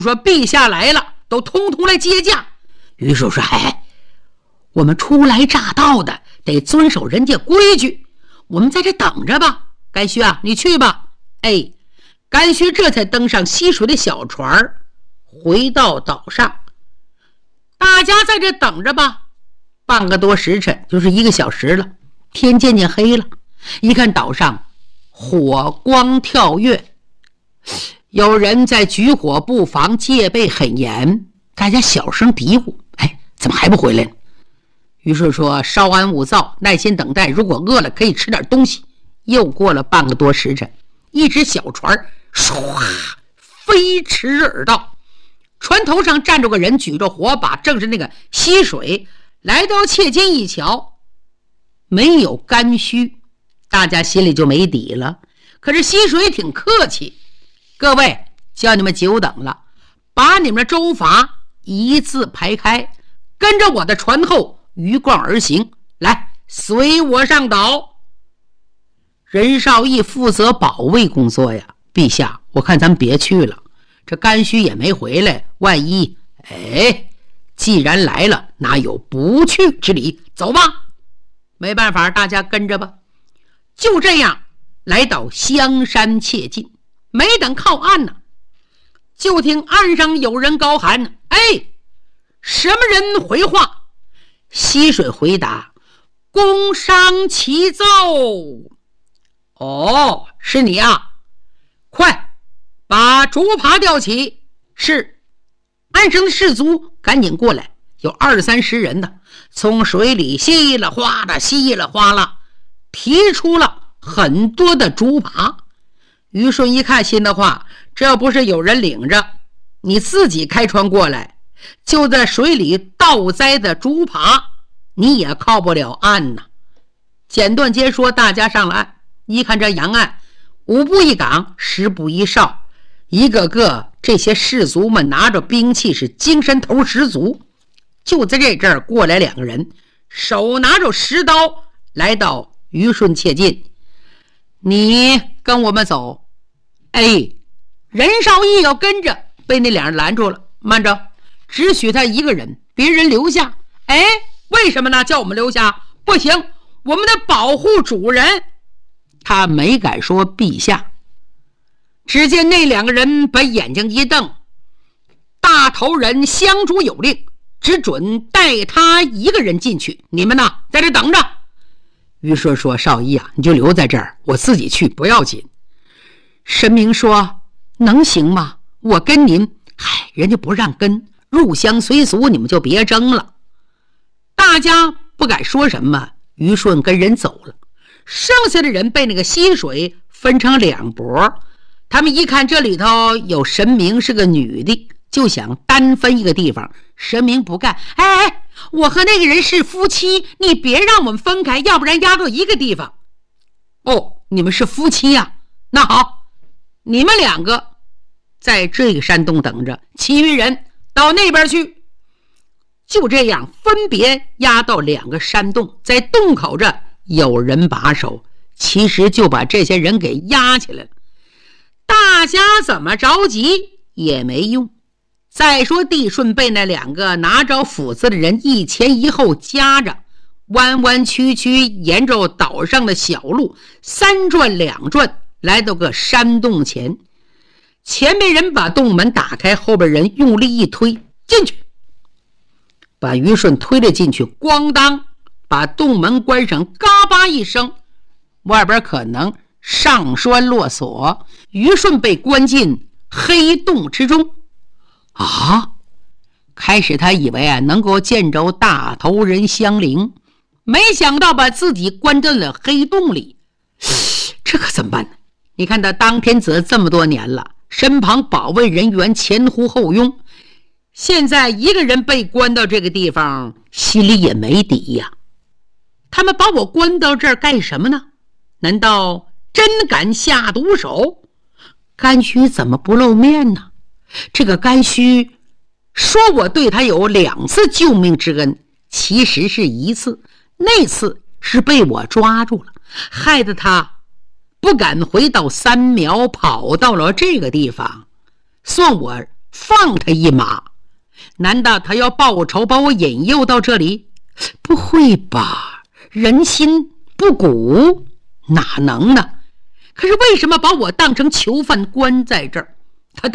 说陛下来了，都通通来接驾。于顺说：“哎，我们初来乍到的，得遵守人家规矩，我们在这等着吧。甘须啊，你去吧。”哎，甘须这才登上溪水的小船，回到岛上。大家在这等着吧，半个多时辰，就是1个小时了。天渐渐黑了，一看岛上火光跳跃，有人在举火布防，戒备很严。大家小声嘀咕：“哎，怎么还不回来呢？”于是说：“稍安勿躁，耐心等待，如果饿了可以吃点东西。”又过了半个多时辰，一只小船唰飞驰而到，船头上站着个人，举着火把，正是那个溪水。来到切近一瞧，没有甘须，大家心里就没底了。可是溪水挺客气：“各位，叫你们久等了，把你们的舟筏一字排开，跟着我的船后鱼贯而行，来，随我上岛。”任少义负责保卫工作呀。陛下，我看咱们别去了，这甘须也没回来，万一……既然来了，哪有不去之理？走吧。没办法，大家跟着吧。就这样来到香山切近，没等靠岸呢，就听岸上有人高喊：“哎，什么人回话？”溪水回答：“工商齐奏。”“哦，是你啊，快把竹耙吊起。”“是。”岸上的士卒赶紧过来，有20、30人的，从水里稀里哗啦稀里哗啦提出了很多的竹耙。于顺一看，心的话，这要不是有人领着，你自己开船过来，就在水里倒栽的竹耙，你也靠不了岸呐。简短截说，大家上了岸，一看这洋岸，5步一岗，10步一哨，一个个这些士卒们拿着兵器，是精神头十足。就在这阵儿过来2个人，手拿着石刀，来到于顺切近：“你跟我们走。”任少义要跟着，被那2人拦住了：“慢着，只许他一个人，别人留下。”“为什么呢？叫我们留下？不行，我们得保护主人。”他没敢说陛下。只见那2个人把眼睛一瞪：“大头人香烛有令，只准带他一个人进去，你们呢，在这等着。”于顺说：“少义啊，你就留在这儿，我自己去，不要紧。”神明说：“能行吗？我跟您……人家不让跟，入乡随俗，你们就别争了。”大家不敢说什么，于顺跟人走了。剩下的人被那个溪水分成2拨，他们一看这里头有神明是个女的，就想单分一个地方。神明不干：“我和那个人是夫妻，你别让我们分开，要不然压到一个地方。”“哦，你们是夫妻呀？那好，你们2个在这个山洞等着，其余人到那边去。”就这样分别压到2个山洞，在洞口这有人把守，其实就把这些人给压起来了。大家怎么着急也没用。再说帝顺被那2个拿着斧子的人一前一后夹着，弯弯曲曲沿着岛上的小路3转2转，来到个山洞前。前面人把洞门打开，后边人用力一推进去，把于顺推了进去，咣当把洞门关上，嘎巴一声，外边可能上栓落锁，于顺被关进黑洞之中。开始他以为能够见着大头人香菱，没想到把自己关进了黑洞里。这可怎么办呢？你看他当天子这么多年了，身旁保卫人员前呼后拥，现在一个人被关到这个地方，心里也没底呀。他们把我关到这儿干什么呢？难道真敢下毒手？甘须怎么不露面呢？这个甘须说我对他有2次救命之恩，其实是1次，那次是被我抓住了，害得他不敢回到3苗，跑到了这个地方，算我放他一马。难道他要报仇，把我引诱到这里？不会吧，人心不古，哪能呢？可是为什么把我当成囚犯关在这儿？